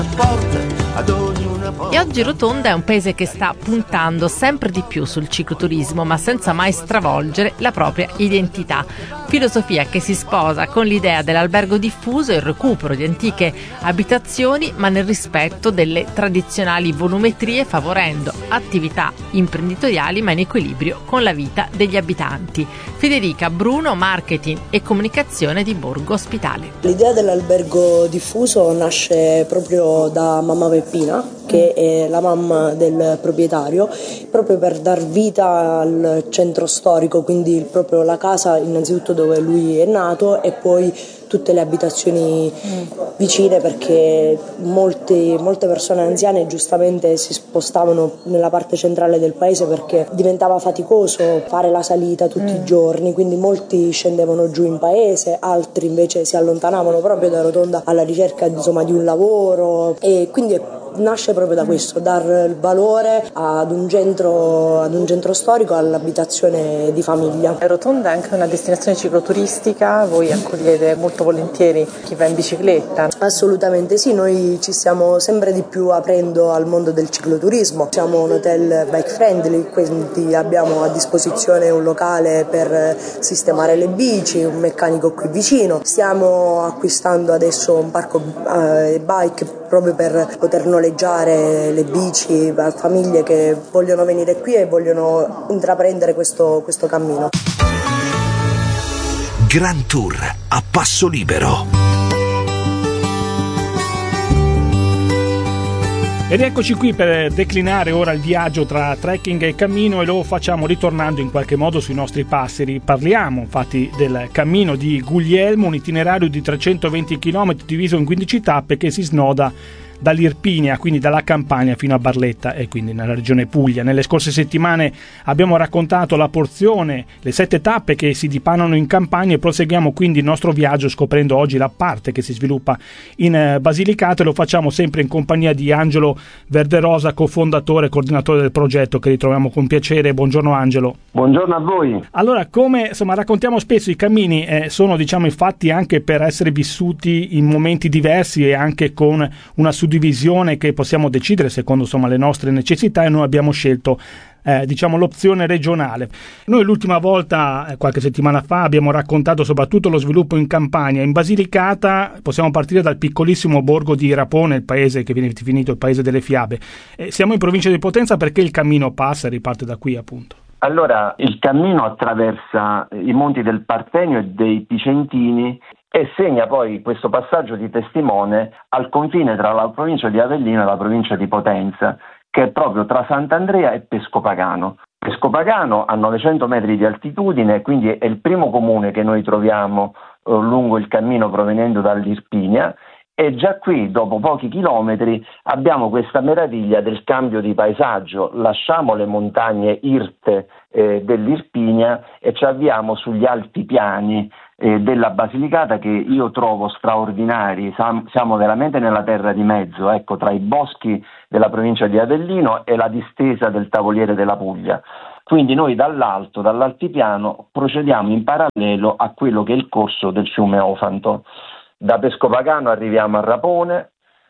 E oggi Rotonda è un paese che sta puntando sempre di più sul cicloturismo, ma senza mai stravolgere la propria identità. Filosofia che si sposa con l'idea dell'albergo diffuso e il recupero di antiche abitazioni, ma nel rispetto delle tradizionali volumetrie, favorendo attività imprenditoriali ma in equilibrio con la vita degli abitanti. Federica Bruno, marketing e comunicazione di Borgo Ospitale. L'idea dell'albergo diffuso nasce proprio da mamma Peppina, che è la mamma del proprietario, proprio per dar vita al centro storico, quindi proprio la casa innanzitutto dove lui è nato e poi tutte le abitazioni vicine, perché molte persone anziane giustamente si spostavano nella parte centrale del paese perché diventava faticoso fare la salita tutti i giorni, quindi molti scendevano giù in paese, altri invece si allontanavano proprio da Rotonda alla ricerca insomma di un lavoro, e quindi nasce proprio da questo, dar valore ad un centro storico, all'abitazione di famiglia. Rotonda è anche una destinazione cicloturistica, voi accogliete molto volentieri chi va in bicicletta? Assolutamente sì, noi ci stiamo sempre di più aprendo al mondo del cicloturismo, siamo un hotel bike friendly, quindi abbiamo a disposizione un locale per sistemare le bici, un meccanico qui vicino, stiamo acquistando adesso un parco bike proprio per poter noleggiare le bici a famiglie che vogliono venire qui e vogliono intraprendere questo cammino. Grand Tour a passo libero. Ed eccoci qui per declinare ora il viaggio tra trekking e cammino, e lo facciamo ritornando in qualche modo sui nostri passeri. Parliamo infatti del cammino di Guglielmo, un itinerario di 320 km diviso in 15 tappe che si snoda dall'Irpinia, quindi dalla Campania, fino a Barletta e quindi nella regione Puglia. Nelle scorse settimane abbiamo raccontato la porzione, le 7 tappe che si dipanano in Campania, e proseguiamo quindi il nostro viaggio scoprendo oggi la parte che si sviluppa in Basilicata, e lo facciamo sempre in compagnia di Angelo Verderosa, cofondatore e coordinatore del progetto, che ritroviamo con piacere. Buongiorno Angelo. Buongiorno a voi. Allora, come raccontiamo spesso, i cammini sono fatti anche per essere vissuti in momenti diversi e anche con una suddivisione che possiamo decidere secondo le nostre necessità, e noi abbiamo scelto l'opzione regionale. Noi l'ultima volta, qualche settimana fa, abbiamo raccontato soprattutto lo sviluppo in Campania. In Basilicata possiamo partire dal piccolissimo borgo di Rapone, il paese che viene definito il paese delle fiabe. Siamo in provincia di Potenza perché il cammino passa e riparte da qui, appunto. Allora, il cammino attraversa i monti del Partenio e dei Picentini e segna poi questo passaggio di testimone al confine tra la provincia di Avellino e la provincia di Potenza, che è proprio tra Sant'Andrea e Pescopagano. Pescopagano a 900 metri di altitudine, quindi è il primo comune che noi troviamo lungo il cammino provenendo dall'Irpinia, e già qui, dopo pochi chilometri, abbiamo questa meraviglia del cambio di paesaggio. Lasciamo le montagne irte dell'Irpinia e ci avviamo sugli altipiani della Basilicata, che io trovo straordinari. Siamo veramente nella terra di mezzo, ecco, tra i boschi della provincia di Avellino e la distesa del Tavoliere della Puglia. Quindi noi dall'altipiano, procediamo in parallelo a quello che è il corso del fiume Ofanto. Da Pescopagano arriviamo a Rapone,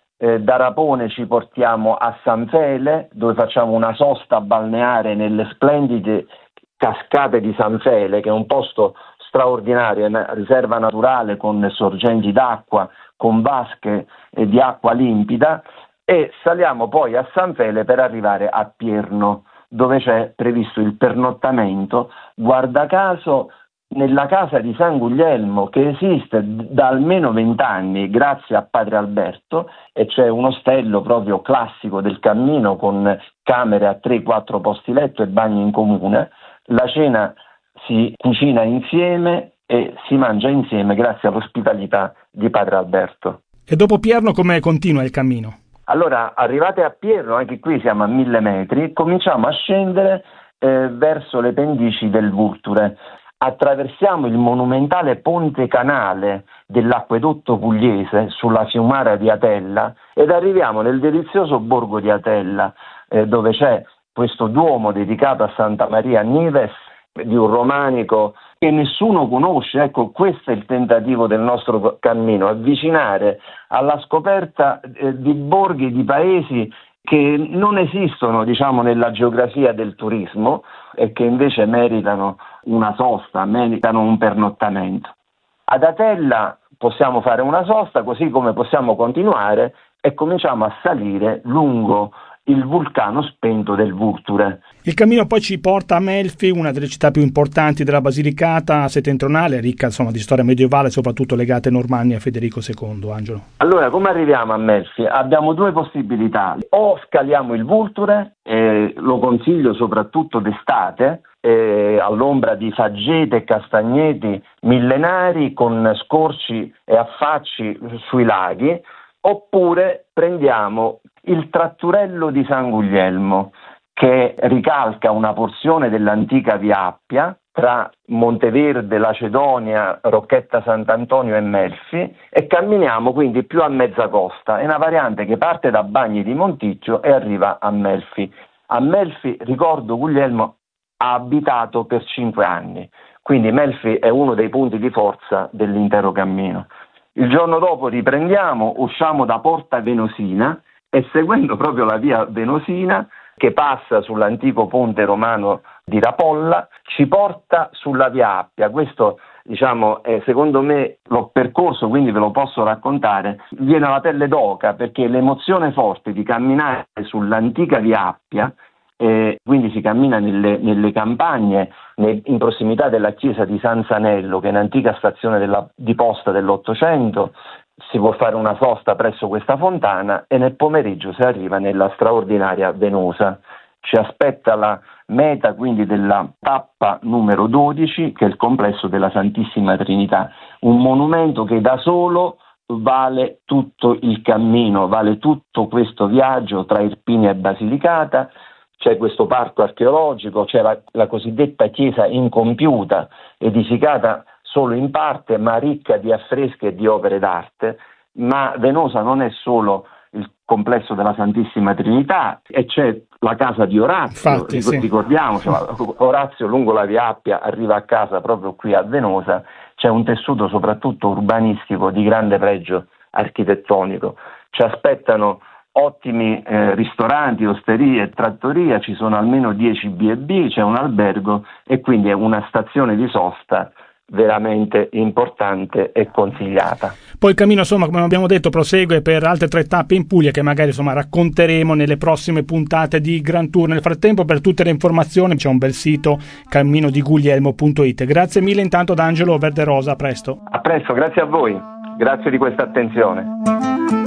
da Rapone ci portiamo a San Fele, dove facciamo una sosta balneare nelle splendide cascate di San Fele, che è un posto straordinario, è una riserva naturale con sorgenti d'acqua, con vasche di acqua limpida, e saliamo poi a San Fele per arrivare a Pierno, dove c'è previsto il pernottamento, guarda caso nella casa di San Guglielmo, che esiste da almeno 20 anni grazie a padre Alberto, e c'è un ostello proprio classico del cammino con camere a 3-4 posti letto e bagni in comune. La cena si cucina insieme e si mangia insieme grazie all'ospitalità di padre Alberto. E dopo Pierno come continua il cammino? Allora, arrivate a Pierno, anche qui siamo a 1000 metri, cominciamo a scendere verso le pendici del Vulture. Attraversiamo il monumentale ponte canale dell'acquedotto pugliese sulla fiumara di Atella ed arriviamo nel delizioso borgo di Atella, dove c'è questo duomo dedicato a Santa Maria Nives, di un romanico che nessuno conosce. Ecco, questo è il tentativo del nostro cammino, avvicinare alla scoperta di borghi, di paesi che non esistono, diciamo, nella geografia del turismo e che invece meritano una sosta, meritano un pernottamento. Ad Atella possiamo fare una sosta, così come possiamo continuare e cominciamo a salire lungo il vulcano spento del Vulture. Il cammino poi ci porta a Melfi, una delle città più importanti della Basilicata settentrionale, ricca insomma di storia medievale, soprattutto legate ai Normanni e a Federico II. Angelo. Allora, come arriviamo a Melfi? Abbiamo due possibilità: o scaliamo il Vulture, lo consiglio soprattutto d'estate, all'ombra di faggete e castagneti millenari con scorci e affacci sui laghi, oppure prendiamo il tratturello di San Guglielmo, che ricalca una porzione dell'antica Via Appia tra Monteverde, Lacedonia, Rocchetta Sant'Antonio e Melfi, e camminiamo quindi più a mezza costa. È una variante che parte da Bagni di Monticchio e arriva a Melfi. A Melfi, ricordo, Guglielmo ha abitato per 5 anni, quindi Melfi è uno dei punti di forza dell'intero cammino. Il giorno dopo riprendiamo, usciamo da Porta Venosina e seguendo proprio la via Venosina, che passa sull'antico ponte romano di Rapolla, ci porta sulla Via Appia. Questo, diciamo, secondo me l'ho percorso, quindi ve lo posso raccontare. Viene alla pelle d'oca perché l'emozione forte di camminare sull'antica Via Appia, quindi si cammina nelle campagne, in prossimità della chiesa di San Sanello, che è un'antica stazione di posta dell'Ottocento. Si può fare una sosta presso questa fontana e nel pomeriggio si arriva nella straordinaria Venosa. Ci aspetta la meta quindi della tappa numero 12, che è il complesso della Santissima Trinità, un monumento che da solo vale tutto il cammino, vale tutto questo viaggio tra Irpinia e Basilicata. C'è questo parco archeologico, c'è la cosiddetta chiesa incompiuta, edificata solo in parte, ma ricca di affreschi e di opere d'arte. Ma Venosa non è solo il complesso della Santissima Trinità, e c'è la casa di Orazio. Infatti, ricordiamoci, Orazio lungo la Via Appia arriva a casa proprio qui a Venosa. C'è un tessuto soprattutto urbanistico di grande pregio architettonico. Ci aspettano ottimi ristoranti, osterie, trattoria, ci sono almeno 10 B&B, c'è un albergo e quindi è una stazione di sosta veramente importante e consigliata. Poi il cammino, insomma, come abbiamo detto, prosegue per altre 3 tappe in Puglia che magari insomma racconteremo nelle prossime puntate di Grand Tour. Nel frattempo, per tutte le informazioni c'è un bel sito, camminodiguglielmo.it. Grazie mille intanto ad Angelo Verderosa, a presto. A presto, grazie a voi, grazie di questa attenzione.